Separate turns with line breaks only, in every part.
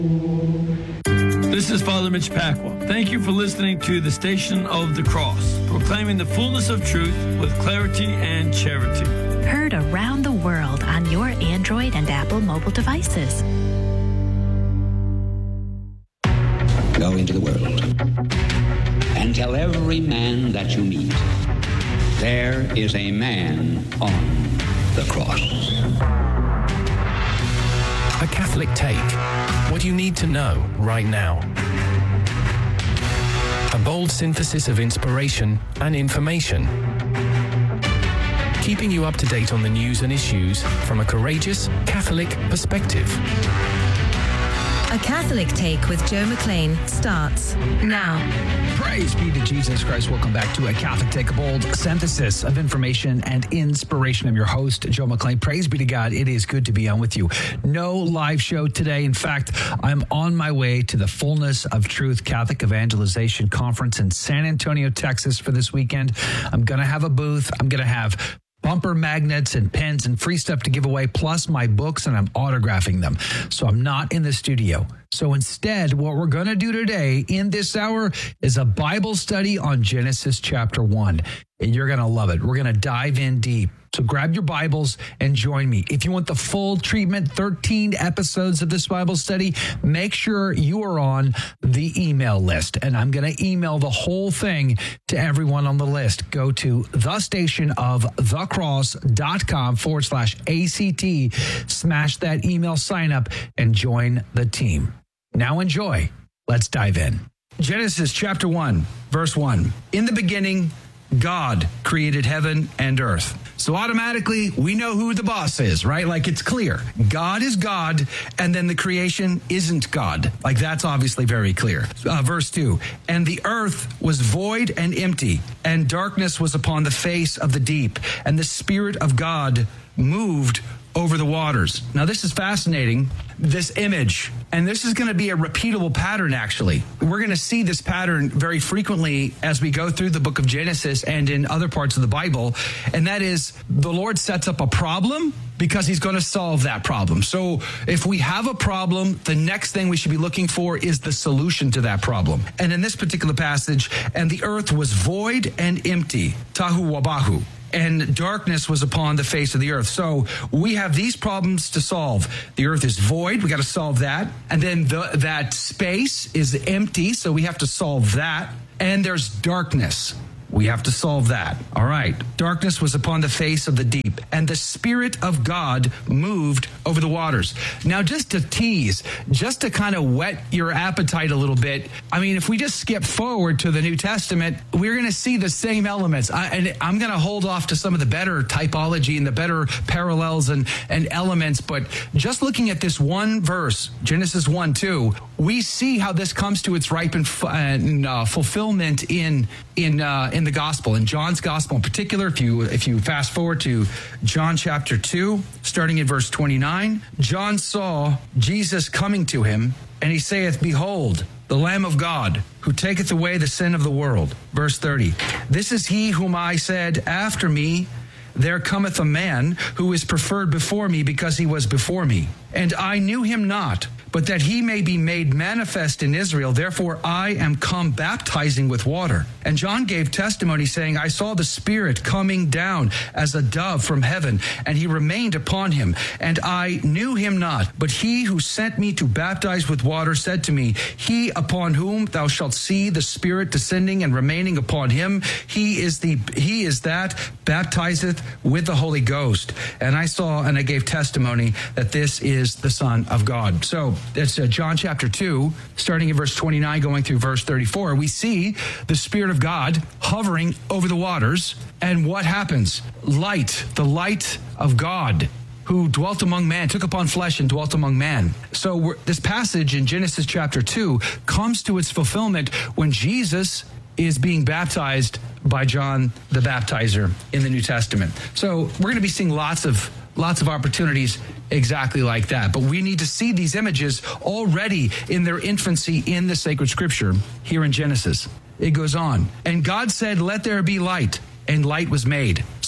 This is Father Mitch Pacwa. Thank you for listening to the Station of the Cross, proclaiming the fullness of truth with clarity and charity.
Heard around the world on your Android and Apple mobile devices.
Go into the world and tell every man that you meet, there is a man on the cross.
A Catholic Take. What you need to know right now. A bold synthesis of inspiration and information. Keeping you up to date on the news and issues from a courageous Catholic perspective.
A Catholic Take with Joe McLean starts now.
Praise be to Jesus Christ. Welcome back to A Catholic Take, a bold synthesis of information and inspiration. I'm your host, Joe McLean. Praise be to God. It is good to be on with you. No live show today. In fact, I'm on my way to the Fullness of Truth Catholic Evangelization Conference in San Antonio, Texas for this weekend. I'm going to have a booth. I'm going to have bumper magnets and pens and free stuff to give away, plus my books, and I'm autographing them. So I'm not in the studio. So instead, what we're going to do today in this hour is a Bible study on Genesis chapter 1. And you're going to love it. We're going to dive in deep. So grab your Bibles and join me. If you want the full treatment, 13 episodes of this Bible study, make sure you are on the email list. And I'm going to email the whole thing to everyone on the list. Go to thestationofthecross.com/ACT, smash that email sign up, and join the team. Now enjoy. Let's dive in. Genesis chapter 1, verse 1. In the beginning, God created heaven and earth. So automatically, we know who the boss is, right? Like, it's clear. God is God, and then the creation isn't God. Like, that's obviously very clear. Verse 2, and the earth was void and empty, and darkness was upon the face of the deep, and the Spirit of God moved over the waters. Now, this is fascinating, this image, and this is going to be a repeatable pattern, actually. We're going to see this pattern very frequently as we go through the book of Genesis and in other parts of the Bible, and that is the Lord sets up a problem because he's going to solve that problem. So if we have a problem, the next thing we should be looking for is the solution to that problem. And in this particular passage, and the earth was void and empty, tahu wabahu, and darkness was upon the face of the earth. So we have these problems to solve. The earth is void. We got to solve that. And then that space is empty. So we have to solve that. And there's darkness. We have to solve that. All right. Darkness was upon the face of the deep, and the Spirit of God moved over the waters. Now, just to tease, just to kind of whet your appetite a little bit, I mean, if we just skip forward to the New Testament, we're going to see the same elements. And I'm going to hold off to some of the better typology and the better parallels and elements, but just looking at this one verse, Genesis 1:2, we see how this comes to its ripe and fulfillment in the gospel, in John's gospel in particular. If you fast forward to John chapter 2, starting in verse 29, John saw Jesus coming to him, and he saith, Behold, the Lamb of God, who taketh away the sin of the world. Verse 30, This is he whom I said, After me there cometh a man who is preferred before me, because he was before me. And I knew him not, but that he may be made manifest in Israel. Therefore I am come baptizing with water. And John gave testimony, saying, I saw the Spirit coming down as a dove from heaven, and he remained upon him. And I knew him not, but he who sent me to baptize with water said to me, He upon whom thou shalt see the Spirit descending and remaining upon him, he is that baptizeth with the Holy Ghost. And I saw, and I gave testimony that this is the Son of God. So that's John chapter 2, starting in verse 29, going through verse 34. We see the Spirit of God hovering over the waters. And what happens? Light, the light of God, who dwelt among man, took upon flesh and dwelt among man. So this passage in Genesis chapter 2 comes to its fulfillment when Jesus is being baptized by John the Baptizer in the New Testament. So we're going to be seeing lots of opportunities exactly like that. But we need to see these images already in their infancy in the sacred scripture here in Genesis. It goes on. And God said, Let there be light. And light was made.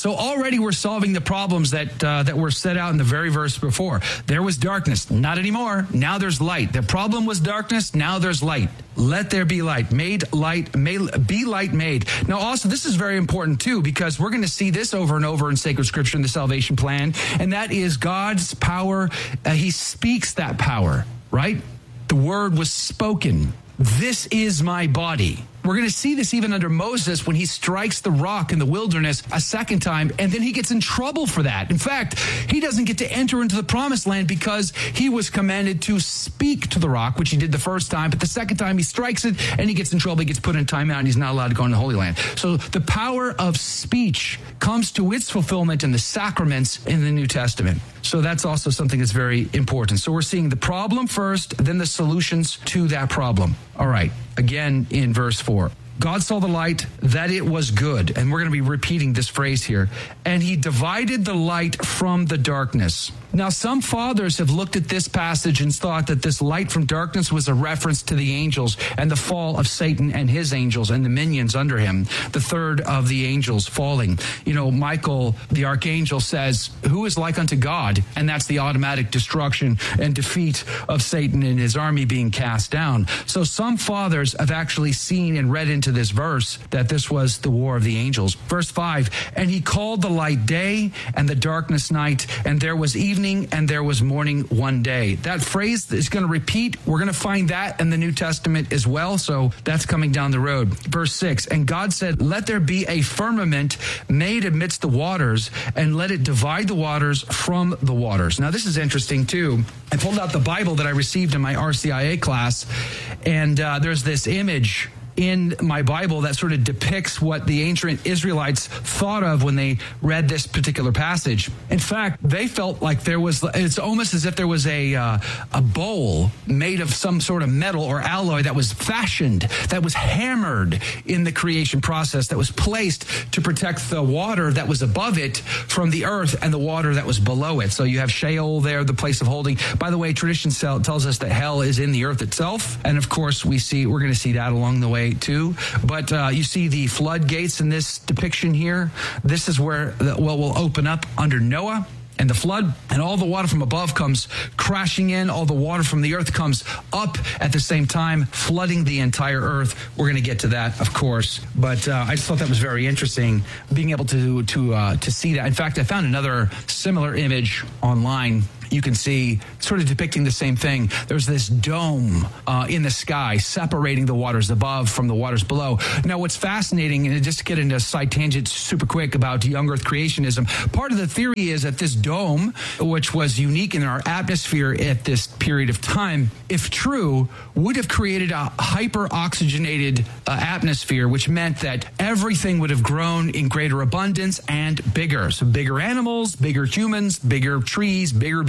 So already we're solving the problems that were set out in the very verse before. There was darkness. Not anymore. Now there's light. The problem was darkness. Now there's light. Let there be light. Made light. Be light made. Now also, this is very important too, because we're going to see this over and over in sacred scripture in the salvation plan. And that is God's power. He speaks that power, right? The word was spoken. This is my body. We're going to see this even under Moses when he strikes the rock in the wilderness a second time, and then he gets in trouble for that. In fact, he doesn't get to enter into the promised land because he was commanded to speak to the rock, which he did the first time, but the second time he strikes it and he gets in trouble. He gets put in timeout and he's not allowed to go into the Holy Land. So the power of speech comes to its fulfillment in the sacraments in the New Testament. So that's also something that's very important. So we're seeing the problem first, then the solutions to that problem. All right, again in verse 4. God saw the light, that it was good. And we're going to be repeating this phrase here. And he divided the light from the darkness. Now, some fathers have looked at this passage and thought that this light from darkness was a reference to the angels and the fall of Satan and his angels and the minions under him, the third of the angels falling. You know, Michael, the archangel, says, who is like unto God? And that's the automatic destruction and defeat of Satan and his army being cast down. So some fathers have actually seen and read into this verse that this was the war of the angels. Verse 5, and he called the light day and the darkness night, and there was evening and there was morning one day. That phrase is going to repeat. We're going to find that in the New Testament as well. So that's coming down the road. Verse 6, and God said, let there be a firmament made amidst the waters, and let it divide the waters from the waters. Now, this is interesting too. I pulled out the Bible that I received in my RCIA class, and there's this image in my Bible that sort of depicts what the ancient Israelites thought of when they read this particular passage. In fact, they felt like it's almost as if there was a bowl made of some sort of metal or alloy that was fashioned, that was hammered in the creation process, that was placed to protect the water that was above it from the earth and the water that was below it. So you have Sheol there, the place of holding. By the way, tradition tells us that hell is in the earth itself. And of course, we're going to see that along the way too. But you see the floodgates in this depiction here. This is where the well will open up under Noah and the flood, and all the water from above comes crashing in. All the water from the earth comes up at the same time, flooding the entire earth. We're going to get to that, of course. But I just thought that was very interesting, being able to see that. In fact, I found another similar image online. You can see sort of depicting the same thing. There's this dome in the sky separating the waters above from the waters below. Now, what's fascinating, and just to get into a side tangent super quick about young earth creationism, part of the theory is that this dome, which was unique in our atmosphere at this period of time, if true, would have created a hyper-oxygenated atmosphere, which meant that everything would have grown in greater abundance and bigger. So bigger animals, bigger humans, bigger trees, bigger.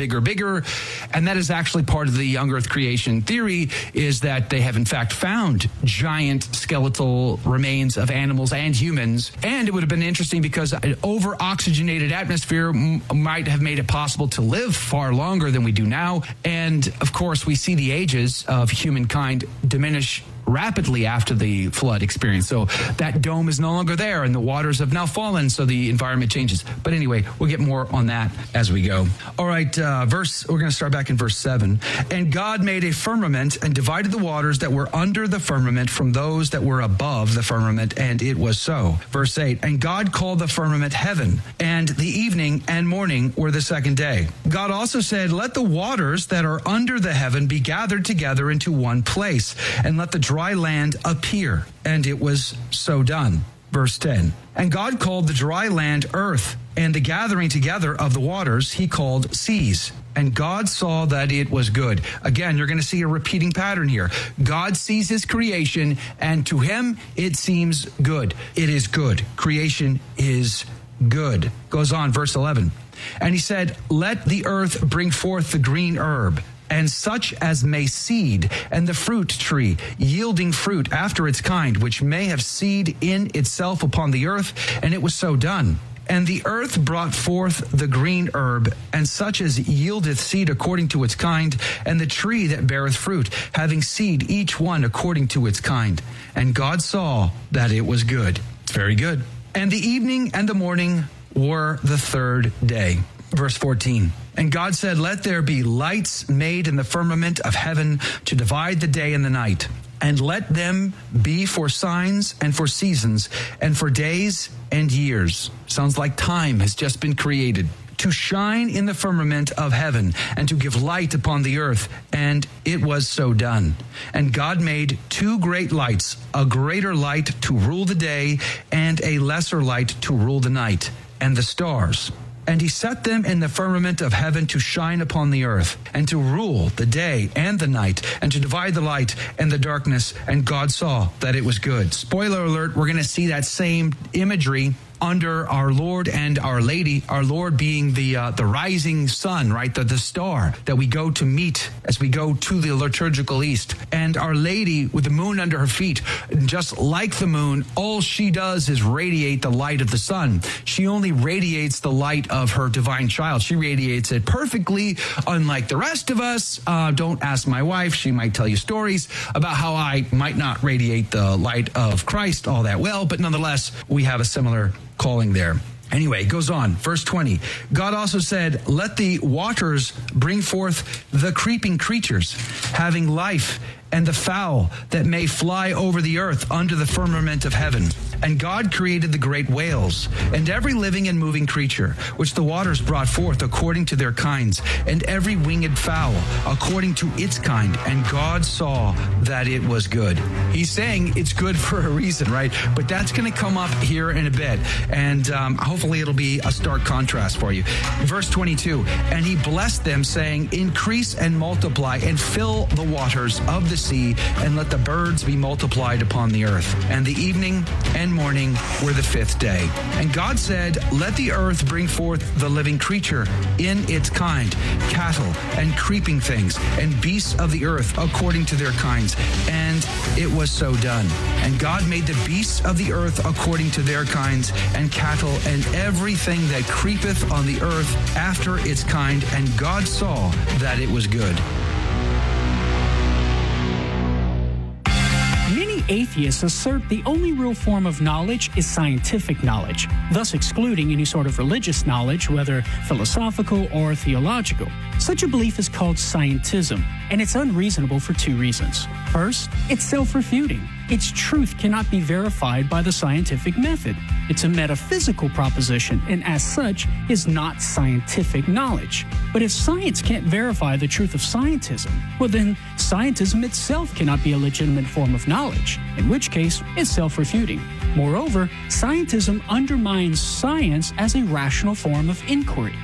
And that is actually part of the young earth creation theory, is that they have in fact found giant skeletal remains of animals and humans. And it would have been interesting because an over-oxygenated atmosphere might have made it possible to live far longer than we do now. And of course, we see the ages of humankind diminish rapidly after the flood experience. So that dome is no longer there, and the waters have now fallen, so the environment changes. But anyway, we'll get more on that as we go. All right, we're going to start back in verse 7. And God made a firmament and divided the waters that were under the firmament from those that were above the firmament, and it was so. Verse 8, and God called the firmament heaven, and the evening and morning were the second day. God also said, let the waters that are under the heaven be gathered together into one place, and let the dry land appear. And it was so done. Verse 10. And God called the dry land earth, and the gathering together of the waters he called seas. And God saw that it was good. Again, you're going to see a repeating pattern here. God sees his creation, and to him it seems good. It is good. Creation is good. Goes on, verse 11. And he said, let the earth bring forth the green herb, and such as may seed, and the fruit tree, yielding fruit after its kind, which may have seed in itself upon the earth. And it was so done. And the earth brought forth the green herb, and such as yieldeth seed according to its kind, and the tree that beareth fruit, having seed each one according to its kind. And God saw that it was good. It's very good. And the evening and the morning were the third day. Verse 14. And God said, let there be lights made in the firmament of heaven to divide the day and the night. And let them be for signs and for seasons and for days and years. Sounds like time has just been created. To shine in the firmament of heaven and to give light upon the earth. And it was so done. And God made two great lights, a greater light to rule the day and a lesser light to rule the night, and the stars. And he set them in the firmament of heaven to shine upon the earth, and to rule the day and the night, and to divide the light and the darkness. And God saw that it was good. Spoiler alert, we're going to see that same imagery under our Lord and Our Lady, our Lord being the rising sun, right? The star that we go to meet as we go to the liturgical east. And Our Lady with the moon under her feet, just like the moon, all she does is radiate the light of the sun. She only radiates the light of her divine child. She radiates it perfectly, unlike the rest of us. Don't ask my wife. She might tell you stories about how I might not radiate the light of Christ all that well, but nonetheless, we have a similar calling there. Anyway, it goes on. Verse 20. God also said, let the waters bring forth the creeping creatures, having life, and the fowl that may fly over the earth under the firmament of heaven. And God created the great whales, and every living and moving creature, which the waters brought forth according to their kinds, and every winged fowl according to its kind. And God saw that it was good. He's saying it's good for a reason, right? But that's going to come up here in a bit. And hopefully it'll be a stark contrast for you. Verse 22, and he blessed them, saying, increase and multiply, and fill the waters of the sea, and let the birds be multiplied upon the earth. And the evening and morning were the fifth day. And God said, let the earth bring forth the living creature in its kind, cattle and creeping things, and beasts of the earth according to their kinds. And it was so done. And God made the beasts of the earth according to their kinds, and cattle, and everything that creepeth on the earth after its kind. And God saw that it was good.
Atheists assert the only real form of knowledge is scientific knowledge, thus excluding any sort of religious knowledge, whether philosophical or theological. Such a belief is called scientism, and it's unreasonable for two reasons. First, it's self-refuting. Its truth cannot be verified by the scientific method. It's a metaphysical proposition, and as such, is not scientific knowledge. But if science can't verify the truth of scientism, well then, scientism itself cannot be a legitimate form of knowledge, in which case, it's self-refuting. Moreover, scientism undermines science as a rational form of inquiry.